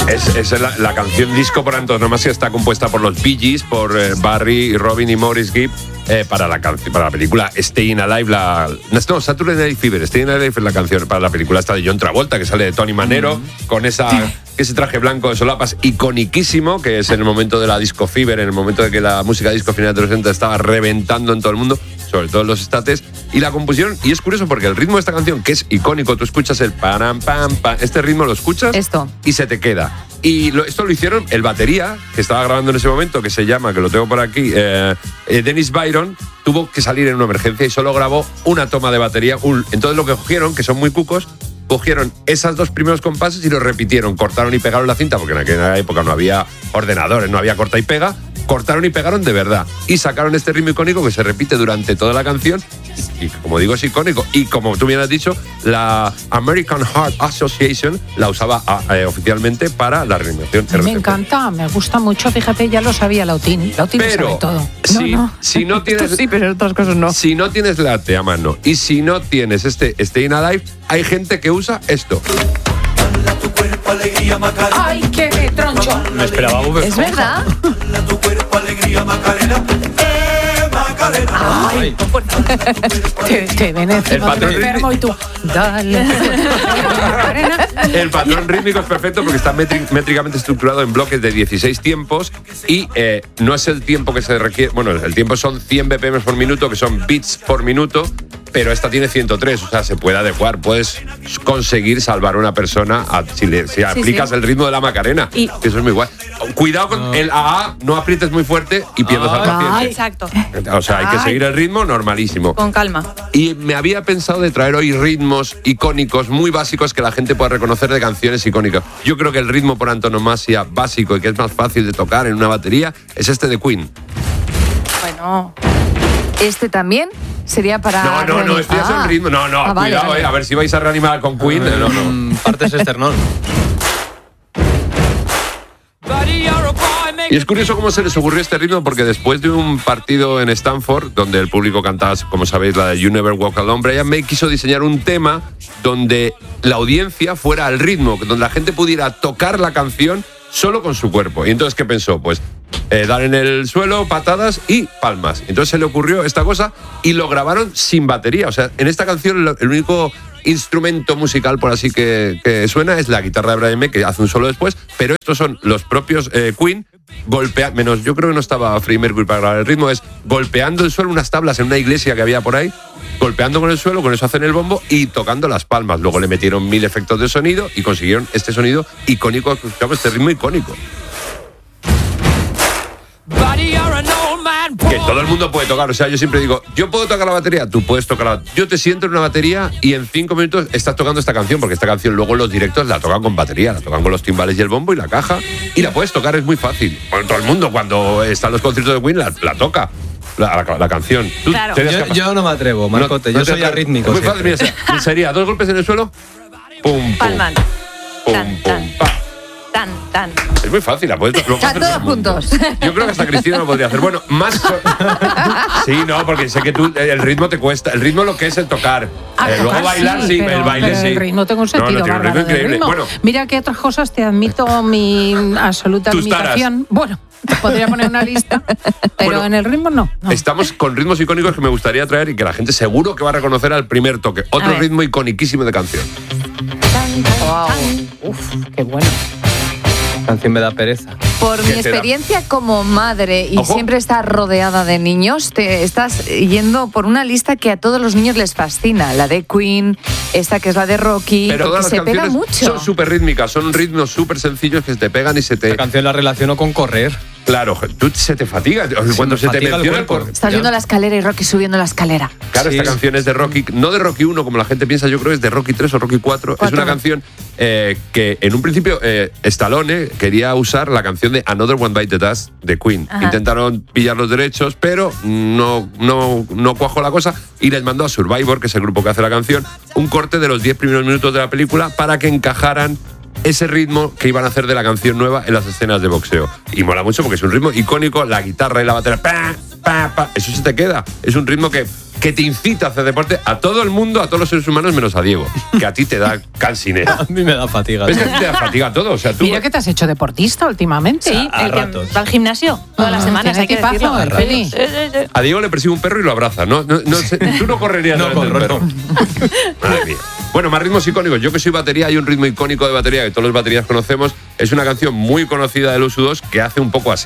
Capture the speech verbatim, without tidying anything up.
Es, es la, la canción disco por antonomasia, está compuesta por los Bee Gees, por eh, Barry, Robin y Maurice Gibb, eh, para, la para la película Staying Alive, la, no, Saturday Night Fever, Staying Alive es la canción para la película esta de John Travolta, que sale de Tony Manero, mm. con esa, ese traje blanco de solapas iconiquísimo, que es en el momento de la disco fever, en el momento de que la música disco final de los sesenta estaba reventando en todo el mundo, sobre todo en los estates, y la compusieron, y es curioso porque el ritmo de esta canción, que es icónico, tú escuchas el pam, pam, pam, este ritmo lo escuchas Esto. y se te queda. Y lo, esto lo hicieron el batería, que estaba grabando en ese momento, que se llama, que lo tengo por aquí, eh, eh, Dennis Byron, tuvo que salir en una emergencia y solo grabó una toma de batería. Un, entonces lo que cogieron, que son muy cucos, cogieron esos dos primeros compases y los repitieron, cortaron y pegaron la cinta, porque en aquella época no había ordenadores, no había corta y pega, cortaron y pegaron de verdad. Y sacaron este ritmo icónico que se repite durante toda la canción. Y, y como digo, es icónico. Y como tú bien has dicho, la American Heart Association la usaba eh, oficialmente para la reanimación. Me encanta, me gusta mucho. Fíjate, ya lo sabía Lautín. Lautín lo sabe todo. Si no, no, si no tienes, sí, pero otras cosas no. Si no tienes late a mano y si no tienes este Staying Alive, hay gente que usa esto. ¡Ay, qué troncho! Me esperaba V. ¿Es verdad? ¡Ay! Te, te ven encima del enfermo y tú... Dale. El patrón rítmico es perfecto porque está métricamente estructurado en bloques de dieciséis tiempos y eh, no es el tiempo que se requiere... Bueno, el tiempo son cien B P M por minuto, que son beats por minuto, pero esta tiene ciento tres, o sea, se puede adecuar. Puedes conseguir salvar a una persona a, si, le, si sí, aplicas sí. el ritmo de la Macarena. Y eso es muy guay. Cuidado con no. el A A, no aprietes muy fuerte y pierdes al paciente. Ay, exacto. O sea, hay que seguir el ritmo normalísimo. Con calma. Y me había pensado de traer hoy ritmos icónicos muy básicos que la gente pueda reconocer de canciones icónicas. Yo creo que el ritmo por antonomasia básico y que es más fácil de tocar en una batería es este de Queen. Bueno. ¿Este también? Sería para... No, no, no, este ah. es el ritmo. No, no, ah, cuidado, vale, vale. Eh, a ver si vais a reanimar con Queen. Eh, no, no. Partes esternón. Y es curioso cómo se les ocurrió este ritmo, porque después de un partido en Stanford, donde el público cantaba, como sabéis, la de You Never Walk Alone, Brian May quiso diseñar un tema donde la audiencia fuera al ritmo, donde la gente pudiera tocar la canción solo con su cuerpo. Y entonces, ¿qué pensó? Pues eh, dar en el suelo, patadas y palmas. Entonces se le ocurrió esta cosa y lo grabaron sin batería. O sea, en esta canción el único instrumento musical, por así que, que suena, es la guitarra de Brian May, que hace un solo después, pero estos son los propios eh, Queen golpeando, menos yo creo que no estaba Freddie Mercury para grabar el ritmo, es golpeando el suelo, unas tablas en una iglesia que había por ahí, golpeando con el suelo, con eso hacen el bombo y tocando las palmas. Luego le metieron mil efectos de sonido y consiguieron este sonido icónico, este ritmo icónico. Que todo el mundo puede tocar, o sea, yo siempre digo, yo puedo tocar la batería, tú puedes tocar la... Yo te siento en una batería y en cinco minutos estás tocando esta canción, porque esta canción luego en los directos la tocan con batería, la tocan con los timbales y el bombo y la caja, y la puedes tocar, es muy fácil. Bueno, todo el mundo cuando está en los conciertos de Queen la, la toca. La, la, la canción. ¿Tú claro. yo, yo no me atrevo, Marcote, no, yo no soy arrítmico. Es muy fácil, mira, sería dos golpes en el suelo, pum, pum, palman, pum, tan, pum, tan. pa. Tan, tan. Es muy fácil, la puedes Están todos juntos. Yo creo que hasta Cristina lo podría hacer. Bueno, más... Sí, no, porque sé que tú, el ritmo te cuesta. El ritmo lo que es el tocar. Ah, eh, luego bailar, sí, pero, el baile pero sí. El ritmo tengo un sentido no, no, tiene un ritmo increíble. Ritmo. Bueno, mira que otras cosas te admito mi absoluta admiración. Bueno, te podría poner una lista, pero bueno, en el ritmo no, no. Estamos con ritmos icónicos que me gustaría traer y que la gente seguro que va a reconocer al primer toque. Otro ritmo iconiquísimo de canción. Wow. Uf, qué bueno. Canción me da pereza. Por mi experiencia como madre y Ojo. siempre estar rodeada de niños, te estás yendo por una lista que a todos los niños les fascina. La de Queen, esta que es la de Rocky, pero porque todas las se pega mucho. Son súper rítmicas, son ritmos súper sencillos que se te pegan y se te... La canción la relaciono con correr. Claro, tú se te fatiga. Sí, cuando se te menciona el cuerpo. Estás viendo la escalera y Rocky subiendo la escalera. Claro, sí. Esta canción es de Rocky, no de Rocky uno, como la gente piensa, yo creo que es de Rocky tres o Rocky cuatro. Es una canción eh, que en un principio eh, Stallone quería usar la canción de Another One Bite the Dust de Queen. Ajá. Intentaron pillar los derechos, pero no, no, no cuajó la cosa y les mandó a Survivor, que es el grupo que hace la canción, un corte de los diez primeros minutos de la película para que encajaran ese ritmo que iban a hacer de la canción nueva en las escenas de boxeo. Y mola mucho porque es un ritmo icónico, la guitarra y la batería, pa, pa, pa, eso se te queda. Es un ritmo que que te incita a hacer deporte a todo el mundo, a todos los seres humanos, menos a Diego, que a ti te da cansinera. A mí me da fatiga. ¿Ves que a ti te da fatiga todo? O sea, tú... Mira que te has hecho deportista últimamente. Sí, a el que ratos. va al gimnasio todas las Ah, semanas, tiene hay que tipazo, decirlo. el Feli. Sí, sí, sí. A Diego le persigue un perro y lo abraza. No, no, no sé, tú no correrías No delante del corro, perro. Madre mía. Bueno, más ritmos icónicos. Yo que soy batería, hay un ritmo icónico de batería que todos los baterías conocemos. Es una canción muy conocida de los U dos que hace un poco así.